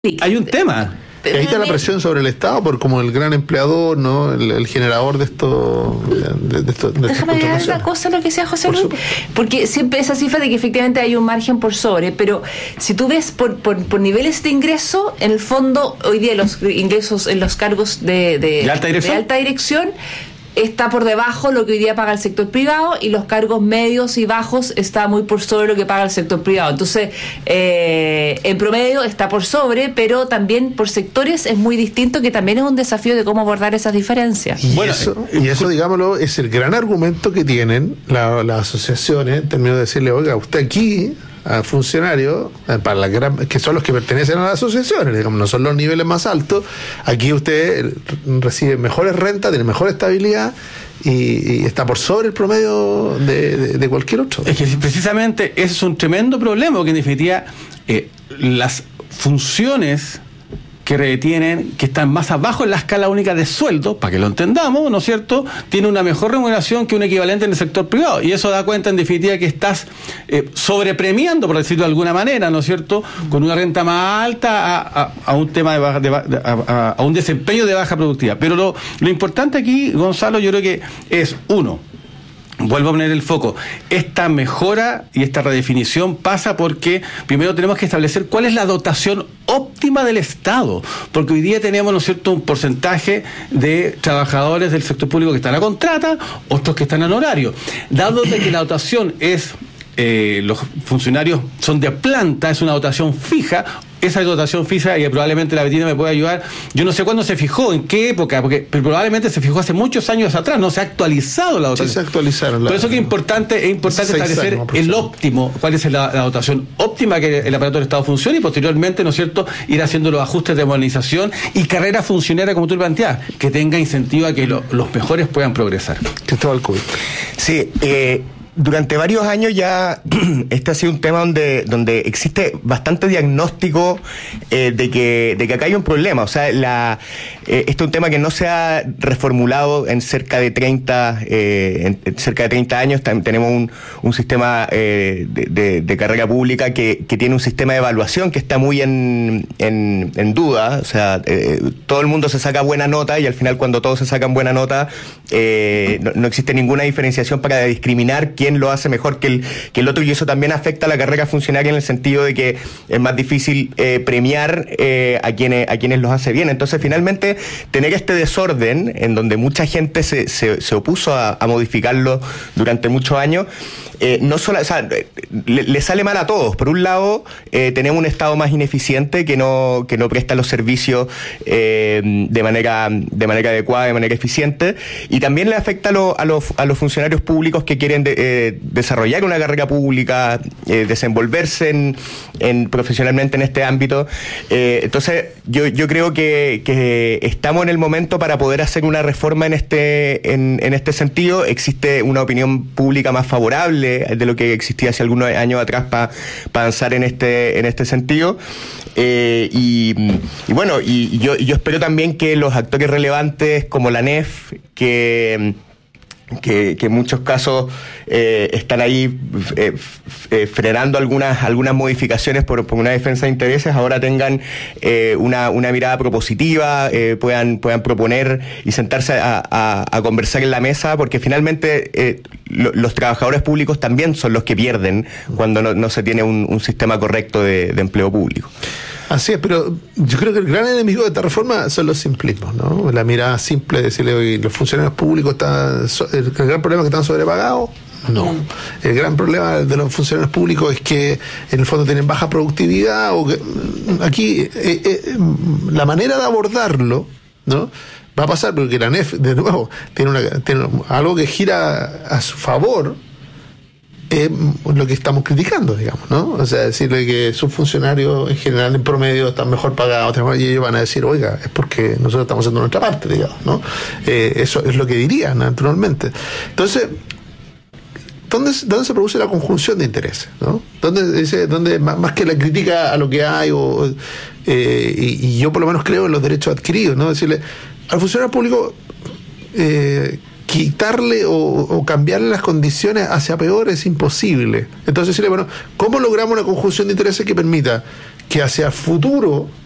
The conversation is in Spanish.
Hay un tema. Y ahí está la presión sobre el Estado por como el gran empleador, ¿no? El generador de esto. Déjame agregar una cosa a lo que decía José Luis, porque siempre esa cifra de que efectivamente hay un margen por sobre, pero si tú ves por niveles de ingreso, en el fondo hoy día los ingresos en los cargos de alta dirección está por debajo lo que hoy día paga el sector privado, y los cargos medios y bajos está muy por sobre lo que paga el sector privado. Entonces, en promedio está por sobre, pero también por sectores es muy distinto, que también es un desafío de cómo abordar esas diferencias. Y eso, digámoslo, es el gran argumento que tienen las asociaciones en términos de decirle, oiga, usted aquí, a funcionarios, que son los que pertenecen a las asociaciones, digamos, no son los niveles más altos, aquí usted recibe mejores rentas, tiene mejor estabilidad y está por sobre el promedio de cualquier otro. Es que precisamente ese es un tremendo problema, porque en definitiva las funciones que retienen, que están más abajo en la escala única de sueldo, para que lo entendamos, ¿no es cierto?, tiene una mejor remuneración que un equivalente en el sector privado, y eso da cuenta en definitiva que estás sobrepremiando, por decirlo de alguna manera, ¿no es cierto?, con una renta más alta a un tema a un desempeño de baja productividad. Pero lo importante aquí, Gonzalo, yo creo que es, vuelvo a poner el foco, esta mejora y esta redefinición pasa porque primero tenemos que establecer cuál es la dotación óptima del Estado, porque hoy día tenemos, ¿no es cierto?, un porcentaje de trabajadores del sector público que están a contrata, otros que están en horario. Dado de que la dotación es, los funcionarios son de planta, es una dotación fija, esa dotación fija, y probablemente la Betina me puede ayudar, yo no sé cuándo se fijó, en qué época, pero probablemente se fijó hace muchos años atrás, no se ha actualizado la dotación. Sí, se actualizaron. Por eso que es importante establecer el óptimo, cuál es la dotación óptima que el aparato del Estado funcione, y posteriormente, ¿no es cierto?, ir haciendo los ajustes de modernización y carrera funcionaria, como tú lo planteas, que tenga incentivo a que los mejores puedan progresar. Cristóbal Cuy. Sí, durante varios años ya este ha sido un tema donde existe bastante diagnóstico de que acá hay un problema. O sea, este es un tema que no se ha reformulado en cerca de 30 años. Tenemos un sistema de carrera pública que tiene un sistema de evaluación que está muy en duda. O sea, todo el mundo se saca buena nota, y al final, cuando todos se sacan buena nota, no existe ninguna diferenciación para discriminar quién lo hace mejor que el otro, y eso también afecta a la carrera funcionaria en el sentido de que es más difícil premiar a quienes los hace bien. Entonces, finalmente, tener este desorden en donde mucha gente se opuso a modificarlo durante muchos años, no solo, o sea, le sale mal a todos. Por un lado, tenemos un Estado más ineficiente que no presta los servicios de manera adecuada, de manera eficiente, y también le afecta a los funcionarios públicos que quieren desarrollar una carrera pública, desenvolverse profesionalmente en este ámbito. Entonces, yo creo que estamos en el momento para poder hacer una reforma en este sentido. Existe una opinión pública más favorable de lo que existía hace algunos años atrás para avanzar en este sentido. Y yo espero también que los actores relevantes como la NEF, que en muchos casos están ahí frenando algunas modificaciones por una defensa de intereses, ahora tengan una mirada propositiva, puedan proponer y sentarse a conversar en la mesa, porque finalmente los trabajadores públicos también son los que pierden cuando no se tiene un sistema correcto de empleo público. Así es, pero yo creo que el gran enemigo de esta reforma son los simplismos, ¿no? La mirada simple de decirle, oye, los funcionarios públicos el gran problema es que están sobrepagados. No. El gran problema de los funcionarios públicos es que en el fondo tienen baja productividad, o que aquí la manera de abordarlo, ¿no?, va a pasar porque la NEF, de nuevo, tiene algo que gira a su favor. Es lo que estamos criticando, digamos, ¿no? O sea, decirle que sus funcionarios en general en promedio están mejor pagados, y ellos van a decir, oiga, es porque nosotros estamos haciendo nuestra parte, digamos, ¿no? Eso es lo que dirían, naturalmente. Entonces, ¿dónde se produce la conjunción de intereses, ¿no? ¿Dónde más que la crítica a lo que hay, y yo por lo menos creo en los derechos adquiridos, ¿no? Decirle al funcionario público, quitarle o cambiarle las condiciones hacia peor es imposible. Entonces decirle, bueno, ¿cómo logramos una conjunción de intereses que permita que hacia futuro